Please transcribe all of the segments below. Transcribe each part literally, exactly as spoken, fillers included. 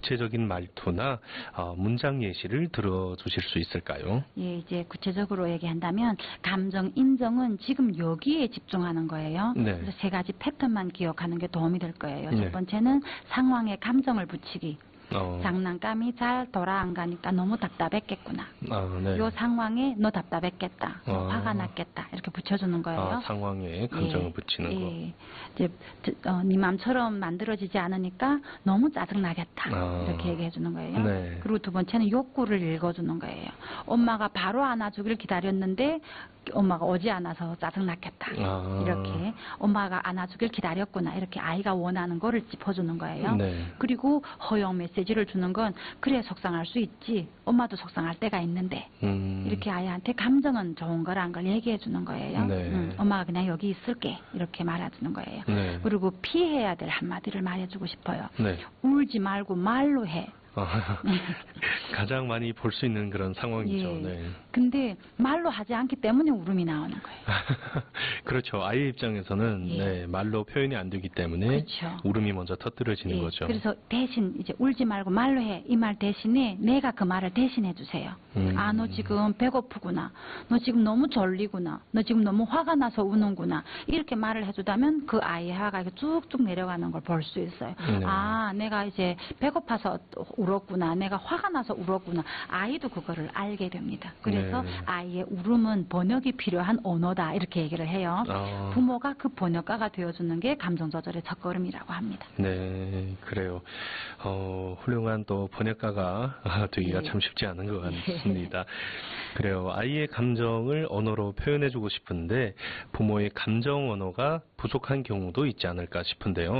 구체적인 말투나 어, 문장 예시를 들어주실 수 있을까요? 예, 이제 구체적으로 얘기한다면 감정 인정은 지금 여기에 집중하는 거예요. 네. 그래서 세 가지 패턴만 기억하는 게 도움이 될 거예요. 네. 첫 번째는 상황에 감정을 붙이기. 어. 장난감이 잘 돌아 안 가니까 너무 답답했겠구나. 아, 네. 요 상황에 너 답답했겠다. 너 아. 화가 났겠다. 이렇게 붙여주는 거예요. 아, 상황에 감정을 예, 붙이는 예. 거. 이제 어, 네 맘처럼 만들어지지 않으니까 너무 짜증나겠다. 아. 이렇게 얘기해 주는 거예요. 네. 그리고 두 번째는 욕구를 읽어주는 거예요. 엄마가 바로 안아주길 기다렸는데 엄마가 오지 않아서 짜증났겠다. 아. 이렇게 엄마가 안아주길 기다렸구나. 이렇게 아이가 원하는 거를 짚어주는 거예요. 네. 그리고 허용 메시지를 주는 건 그래 속상할 수 있지. 엄마도 속상할 때가 있는데. 음. 이렇게 아이한테 감정은 좋은 거란 걸 얘기해 주는 거예요. 네. 음, 엄마가 그냥 여기 있을게. 이렇게 말해주는 거예요. 네. 그리고 피해야 될 한마디를 말해주고 싶어요. 네. 울지 말고 말로 해. 아, 가장 많이 볼 수 있는 그런 상황이죠. 예. 네. 근데 말로 하지 않기 때문에 울음이 나오는 거예요. 그렇죠. 아이 입장에서는 예. 네, 말로 표현이 안 되기 때문에 그렇죠. 울음이 먼저 터뜨려지는 예, 거죠. 그래서 대신 이제 울지 말고 말로 해. 이 말 대신에 내가 그 말을 대신해 주세요. 음. 아, 너 지금 배고프구나. 너 지금 너무 졸리구나. 너 지금 너무 화가 나서 우는구나. 이렇게 말을 해주다면 그 아이의 화가 이렇게 쭉쭉 내려가는 걸 볼 수 있어요. 네. 아, 내가 이제 배고파서 울었구나. 내가 화가 나서 울었구나. 아이도 그거를 알게 됩니다. 그래서 네. 아이의 울음은 번역이 필요한 언어다. 이렇게 얘기를 해요. 아. 부모가 그 번역가가 되어주는 게 감정 조절의 첫걸음이라고 합니다. 네, 그래요. 어, 훌륭한 또 번역가가 되기가 네. 참 쉽지 않은 것 같습니다. 그래요. 아이의 감정을 언어로 표현해주고 싶은데 부모의 감정 언어가 부족한 경우도 있지 않을까 싶은데요.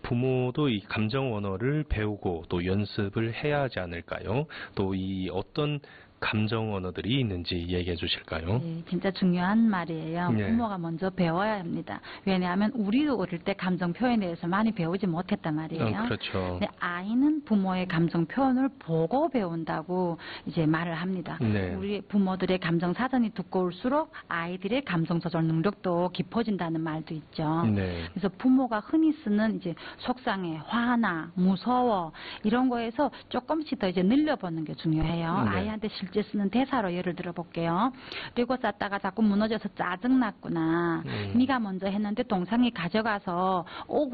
부모도 이 감정 언어를 배우고 또 연습을 해야 하지 않을까요? 또 이 어떤 감정 언어들이 있는지 얘기해 주실까요? 네, 진짜 중요한 말이에요. 네. 부모가 먼저 배워야 합니다. 왜냐하면 우리도 어릴 때 감정 표현에 대해서 많이 배우지 못했단 말이에요. 어, 그렇죠. 근데 아이는 부모의 감정 표현을 보고 배운다고 이제 말을 합니다. 네. 우리 부모들의 감정 사전이 두꺼울수록 아이들의 감정 조절 능력도 깊어진다는 말도 있죠. 네. 그래서 부모가 흔히 쓰는 이제 속상해, 화나, 무서워 이런 거에서 조금씩 더 이제 늘려보는 게 중요해요. 네. 아이한테 실제 쓰는 대사로 예를 들어 볼게요. 레고 쌓다가 자꾸 무너져서 짜증났구나. 음. 네가 먼저 했는데 동상이 가져가서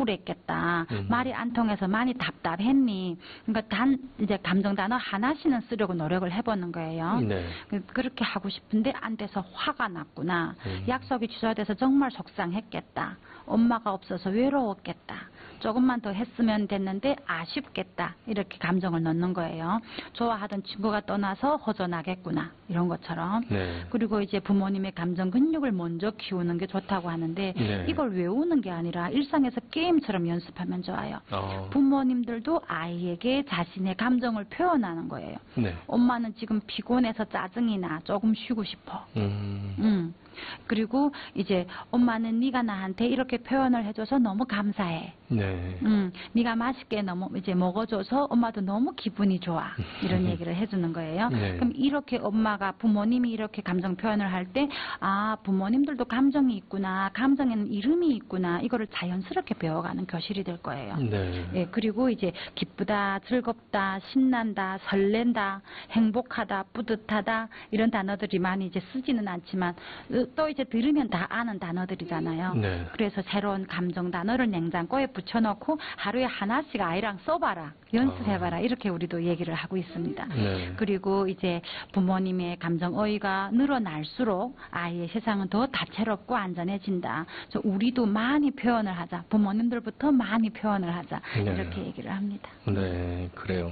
억울했겠다. 음. 말이 안 통해서 많이 답답했니. 그러니까 단 이제 감정 단어 하나씩은 쓰려고 노력을 해보는 거예요. 네. 그- 그렇게 하고 싶은데 안 돼서 화가 났구나. 음. 약속이 취소돼서 정말 속상했겠다. 엄마가 없어서 외로웠겠다. 조금만 더 했으면 됐는데 아쉽겠다. 이렇게 감정을 넣는 거예요. 좋아하던 친구가 떠나서 허전하겠구나. 이런 것처럼. 네. 그리고 이제 부모님의 감정 근육을 먼저 키우는 게 좋다고 하는데 네. 이걸 외우는 게 아니라 일상에서 게임처럼 연습하면 좋아요. 어. 부모님들도 아이에게 자신의 감정을 표현하는 거예요. 네. 엄마는 지금 피곤해서 짜증이 나. 조금 쉬고 싶어. 음. 음. 그리고 이제 엄마는 네가 나한테 이렇게 표현을 해줘서 너무 감사해. 네. 음, 네가 맛있게 너무 이제 먹어줘서 엄마도 너무 기분이 좋아. 이런 얘기를 해주는 거예요. 네. 그럼 이렇게 엄마가 부모님이 이렇게 감정 표현을 할 때 아, 부모님들도 감정이 있구나. 감정에는 이름이 있구나. 이거를 자연스럽게 배워가는 교실이 될 거예요. 네. 예, 그리고 이제 기쁘다, 즐겁다, 신난다, 설렌다, 행복하다, 뿌듯하다 이런 단어들이 많이 이제 쓰지는 않지만 또 이제 들으면 다 아는 단어들이잖아요. 네. 그래서 새로운 감정 단어를 냉장고에 붙여놓고 하루에 하나씩 아이랑 써봐라, 연습해봐라 이렇게 우리도 얘기를 하고 있습니다. 네. 그리고 이제 부모님의 감정 어휘가 늘어날수록 아이의 세상은 더 다채롭고 안전해진다. 그래서 우리도 많이 표현을 하자. 부모님들부터 많이 표현을 하자. 네. 이렇게 얘기를 합니다. 네, 그래요.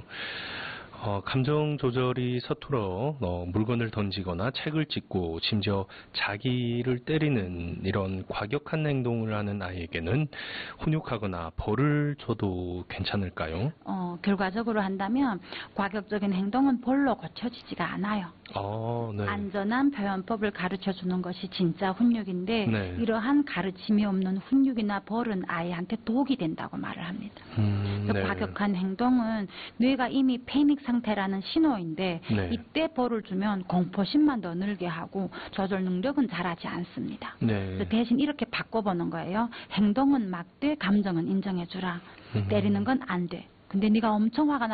어, 감정 조절이 서툴어 어, 물건을 던지거나 책을 찍고 심지어 자기를 때리는 이런 과격한 행동을 하는 아이에게는 훈육하거나 벌을 줘도 괜찮을까요? 어, 결과적으로 한다면 과격적인 행동은 벌로 고쳐지지가 않아요. 어, 네. 안전한 표현법을 가르쳐 주는 것이 진짜 훈육인데 네. 이러한 가르침이 없는 훈육이나 벌은 아이한테 독이 된다고 말을 합니다. 음, 그래서 네. 과격한 행동은 뇌가 이미 패닉 상태라는 신호인데 네. 이때 벌을 주면 공포심만 더 늘게 하고 조절 능력은 잘하지 않습니다. 네. 그래서 대신 이렇게 바꿔보는 거예요. 행동은 막되 감정은 인정해주라. 음. 때리는 건 안 돼. 근데 네가 엄청 화가 나